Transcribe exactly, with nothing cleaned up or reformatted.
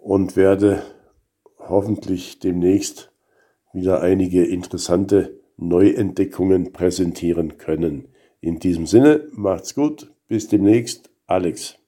und werde hoffentlich demnächst wieder einige interessante Neuentdeckungen präsentieren können. In diesem Sinne, macht's gut, bis demnächst, Alex.